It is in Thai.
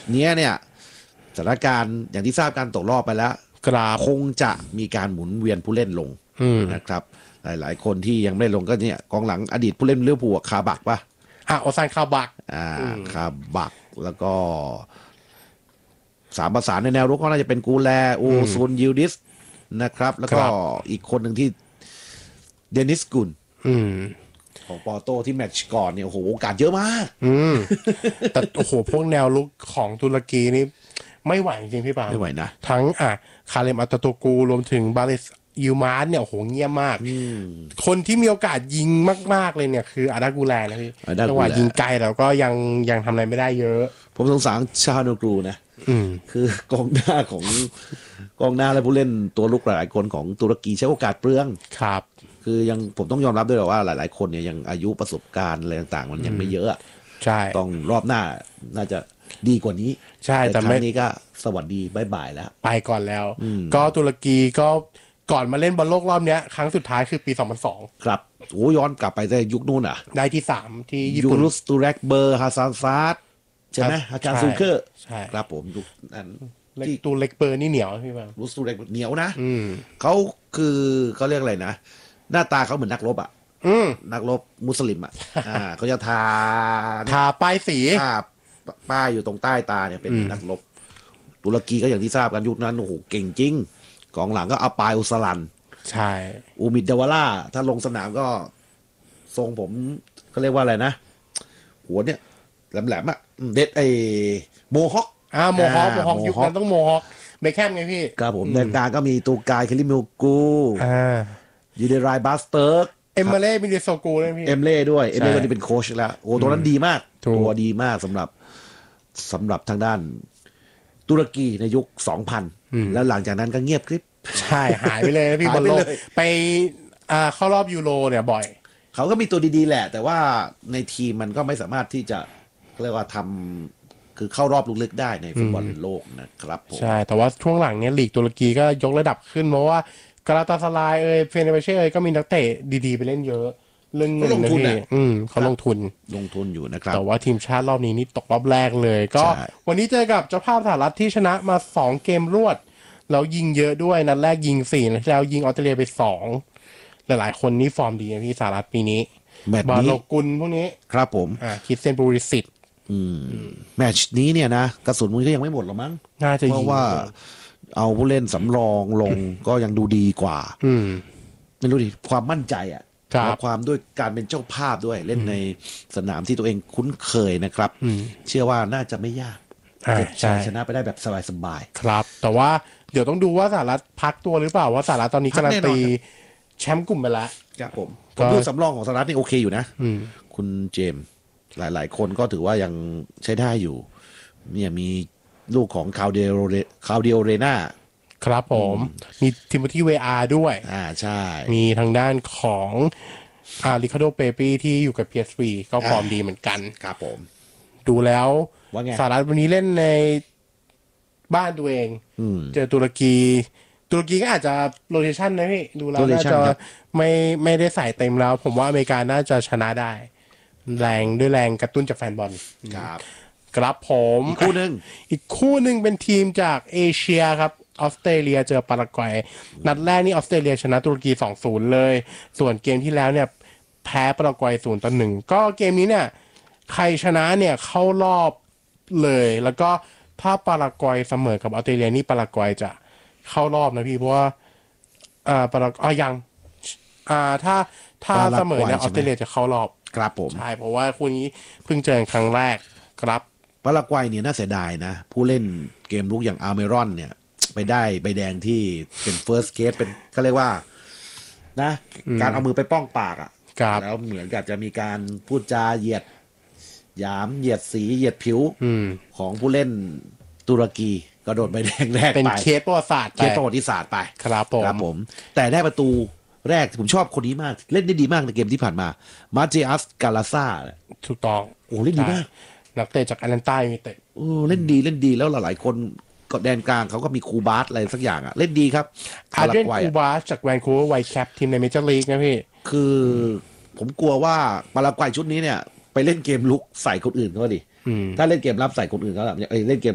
เนี้ยเนี่ยสถานการณ์อย่างที่ทราบการตกรอบไปแล้วคงจะมีการหมุนเวียนผู้เล่นลงนะครับหลายๆคนที่ยังไม่ลงก็เนี่ยกองหลังอดีตผู้เล่นลิเวอร์พูลคาบักป่ะโอซานคาบักคาบักแล้วก็สามประสานในแนวรุกก็น่าจะเป็นกูแลอูซุนยิลดิสนะครับแล้วก็อีกคนหนึ่งที่เดนิสกุลของปอร์โตที่แมตช์ก่อนเนี่ยโอ้โหโอกาสเยอะมากแต่โอ้โหพวกแนวลุกของตุรกีนี่ไม่ไหวจริงพี่ปาไม่ไหวนะทั้งคาเลมอัตโตกูรวมถึงบาเลสยูมาร์เนี่ยโอ้โหเงียบมากคนที่มีโอกาสยิงมากๆเลยเนี่ยคืออาดากูแลนะพี่จังหวะยิงไกลแต่ก็ยังทำอะไรไม่ได้เยอะผมสงสารชาโนกรูนะคือกองหน้าและผู้เล่นตัวลุกหลายคนของตุรกีใช้โอกาสเปลืองครับคือยังผมต้องยอมรับด้วยว่าหลายๆคนเนี่ยยังอายุประสบการณ์อะไรต่างๆมันยังไม่เยอะใช่ต้องรอบหน้าน่าจะดีกว่านี้ใช่แต่ครั้งนี้ก็สวัสดีบายบายแล้วไปก่อนแล้วก็ตุรกีก็ก่อนมาเล่นบอลโลกรอบนี้ครั้งสุดท้ายคือปี2002 ครับโอ้ย้อนกลับไปได้ยุคนู้นได้ที่3ที่ญี่ปุ่นยูรุสตูแรกเบอร์ฮาซานซาร์ดใช่ไหมอาจารย์ซูเคอร์ใช่ครับผมยุคนั้นที่ตูเล็กเบอร์นี่เหนียวพี่บางรูสตูแรกเหนียวนะเขาคือเขาเรียกอะไรนะหน้าตาเขาเหมือนนักรบนักรบมุสลิมเขาจะทาป้ายสีป้ายอยู่ตรงใต้ตาเนี่ยเป็นนักรบตุรกีก็อย่างที่ทราบกันยุคนั้นโอ้โหเก่งจริงกองหลังก็อัปปายอุสลันใช่อูมิดเดวาล่าถ้าลงสนามก็ทรงผมเขาเรียกว่าอะไรนะหัวเนี่ยแหลมๆเด็ดโมฮอคโมฮอคยุคนั้นต้องโมฮอคเบคแฮมไงพี่ครับผมในกลางก็มีตูกายเคลิมิลกูยูเดรายบาสเติร์กเอมเล่มิเดโซกูด้วยพี่เอมเล่ด้วยเอมเล่ตอนนี้เป็นโค้ชแล้วโอ้ตัวนั้นดีมากตัวดีมากสำหรับทางด้านตุรกีในยุค 2000 แล้วหลังจากนั้นก็เงียบกริบใช่หายไปเลยพี่บอลโลกไปเข้ารอบยูโรเนี่ยบ่อยเขาก็มีตัวดีๆแหละแต่ว่าในทีมมันก็ไม่สามารถที่จะเรียกว่าทำคือเข้ารอบลึกๆได้ในฟุตบอลโลกนะครับผมใช่แต่ว่าช่วงหลังเนี้ยลีกตุรกีก็ยกระดับขึ้นเพราะว่ากาลาตาสลายเฟเนร์เช่ก็มีนักเตะดีๆไปเล่นเยอะเรื่องเงินนะพี่เขาลงทุนอยู่นะครับแต่ว่าทีมชาติรอบนี้นี่ตกรอบแรกเลยก็วันนี้เจอกับเจ้าภาพสหรัฐที่ชนะมา2เกมรวดแล้วยิงเยอะด้วยนัดแรกยิง4นัดแล้วยิงออสเตรเลียไป2หลายๆคนนี่ฟอร์มดีนะพี่สหรัฐปีนี้บาโลกุลพวกนี้ครับผมคิดเซนบูริสิตแมตช์นี้เนี่ยนะกระสุนมันก็ยังไม่หมดหรอกมั้งน่าจะเพราะว่าเอาผู้เล่นสำรองลงก็ยังดูดีกว่าไม่รู้ดิความมั่นใจความด้วยการเป็นเจ้าภาพด้วยเล่นในสนามที่ตัวเองคุ้นเคยนะครับเชื่อว่าน่าจะไม่ยากชนะไปได้แบบสบายๆครับแต่ว่าเดี๋ยวต้องดูว่าสหรัฐพักตัวหรือเปล่าว่าสหรัฐตอนนี้การันตีแชมป์กลุ่มไปแล้วครับผมดูสำรองของสหรัฐนี่โอเคอยู่นะคุณเจมส์หลายๆคนก็ถือว่ายังใช้ได้อยู่เนี่ยมีลูกของคาวเดียเรนาครับผมมีทิโมธีเวอาร์ด้วยใช่มีทางด้านของริคาร์โดเปปี้ที่อยู่กับ PSV ก็ฟอร์มดีเหมือนกันครับผมดูแล้วสหรัฐวันนี้เล่นในบ้านตัวเองเจอตุรกีก็อาจจะโรเทชันนะพี่ดูแล้วน่าจะไม่ได้ใส่เต็มแล้วผมว่าอเมริกาน่าจะชนะได้แรงกระตุ้นจากแฟนบอลครับผมอีกคู่หนึ่งเป็นทีมจากเอเชียครับออสเตรเลียเจอปารากวัยนัดแรกนี่ออสเตรเลียชนะตุรกี 2-0 เลยส่วนเกมที่แล้วเนี่ยแพ้ปารากวัย 0-1 ก็เกมนี้เนี่ยใครชนะเนี่ยเข้ารอบเลยแล้วก็ถ้าปารากวัยเสมอกับออสเตรเลียนี่ปารากวัยจะเข้ารอบนะพี่เพราะว่าปารากวัยยังถ้าเสมอเนี่ยออสเตรเลียจะเข้ารอบครับผมใช่เพราะว่าคู่นี้เพิ่งเจอครั้งแรกครับปารากวัยเนี่ยน่าเสียดายนะผู้เล่นเกมลุกอย่างอาร์เมรอนเนี่ยไปได้ใบแดงที่เป็น first case เป็นเขาเรียกว่านะการเอามือไปป้องปากแล้วเหมือนกับจะมีการพูดจาเหยียดหยามเหยียดสีเหยียดผิวของผู้เล่นตุรกีก็โดนใบแดงแรกไปเป็นเคสประวัติศาสตร์ไปครับผมแต่ได้ประตูแรกผมชอบคนนี้มากเล่นได้ดีมากในเกมที่ผ่านมามาเจอัสกาลาซ่าถูกต้องโอ้เล่นดีมากนักเตะจากแอตแลนตามีเตะเล่นดีแล้วหลายคนก็แดนกลางเขาก็มีคูบาสอะไรสักอย่างเล่นดีครับอาร์เดนคูบาสจากแวนคูเวอร์ไวท์แคปทีมในเมเจอร์ลีกนะพี่คือผมกลัวว่าปารากวัยชุดนี้เนี่ยไปเล่นเกมลุกใส่คนอื่นเขาดิถ้าเล่นเกมรับใส่คนอื่นเขาแบบเล่นเกม